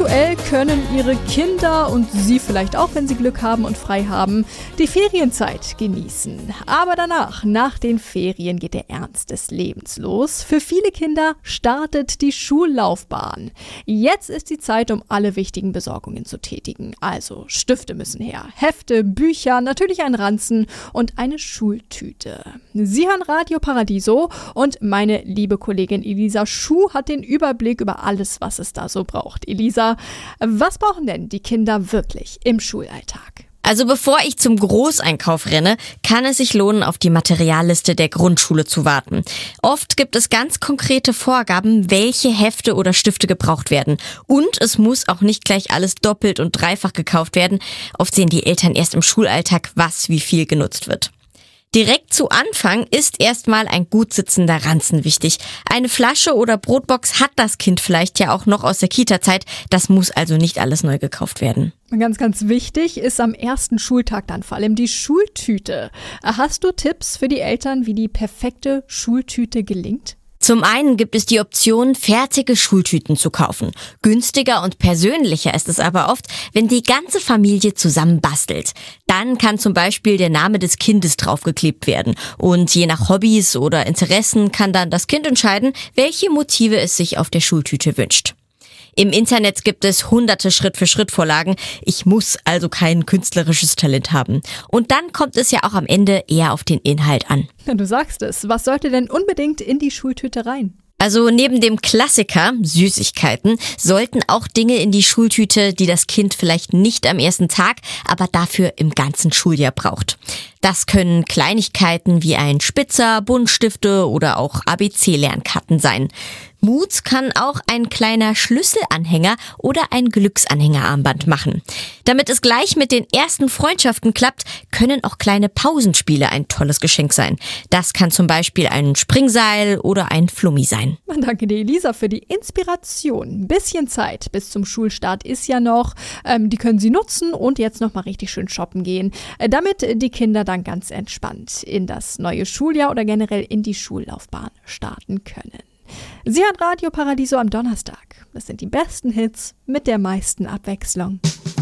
Aktuell können ihre Kinder und sie vielleicht auch, wenn sie Glück haben und frei haben, die Ferienzeit genießen. Aber danach, nach den Ferien, geht der Ernst des Lebens los. Für viele Kinder startet die Schullaufbahn. Jetzt ist die Zeit, um alle wichtigen Besorgungen zu tätigen. Also Stifte müssen her, Hefte, Bücher, natürlich ein Ranzen und eine Schultüte. Sie hören Radio Paradiso und meine liebe Kollegin Elisa Schuh hat den Überblick über alles, was es da so braucht. Elisa, was brauchen denn die Kinder wirklich im Schulalltag? Also bevor ich zum Großeinkauf renne, kann es sich lohnen, auf die Materialliste der Grundschule zu warten. Oft gibt es ganz konkrete Vorgaben, welche Hefte oder Stifte gebraucht werden. Und es muss auch nicht gleich alles doppelt und dreifach gekauft werden. Oft sehen die Eltern erst im Schulalltag, was wie viel genutzt wird. Direkt zu Anfang ist erstmal ein gut sitzender Ranzen wichtig. Eine Flasche oder Brotbox hat das Kind vielleicht ja auch noch aus der Kita-Zeit. Das muss also nicht alles neu gekauft werden. Ganz, ganz wichtig ist am ersten Schultag dann vor allem die Schultüte. Hast du Tipps für die Eltern, wie die perfekte Schultüte gelingt? Zum einen gibt es die Option, fertige Schultüten zu kaufen. Günstiger und persönlicher ist es aber oft, wenn die ganze Familie zusammen bastelt. Dann kann zum Beispiel der Name des Kindes draufgeklebt werden. Und je nach Hobbys oder Interessen kann dann das Kind entscheiden, welche Motive es sich auf der Schultüte wünscht. Im Internet gibt es hunderte Schritt-für-Schritt-Vorlagen. Ich muss also kein künstlerisches Talent haben. Und dann kommt es ja auch am Ende eher auf den Inhalt an. Du sagst es. Was sollte denn unbedingt in die Schultüte rein? Also neben dem Klassiker, Süßigkeiten, sollten auch Dinge in die Schultüte, die das Kind vielleicht nicht am ersten Tag, aber dafür im ganzen Schuljahr braucht. Das können Kleinigkeiten wie ein Spitzer, Buntstifte oder auch ABC-Lernkarten sein. Mut kann auch ein kleiner Schlüsselanhänger oder ein Glücksanhängerarmband machen. Damit es gleich mit den ersten Freundschaften klappt, können auch kleine Pausenspiele ein tolles Geschenk sein. Das kann zum Beispiel ein Springseil oder ein Flummi sein. Danke dir, Elisa, für die Inspiration. Ein bisschen Zeit bis zum Schulstart ist ja noch. Die können Sie nutzen und jetzt noch mal richtig schön shoppen gehen, damit die Kinder dann ganz entspannt in das neue Schuljahr oder generell in die Schullaufbahn starten können. Sie hören Radio Paradiso am Donnerstag. Das sind die besten Hits mit der meisten Abwechslung.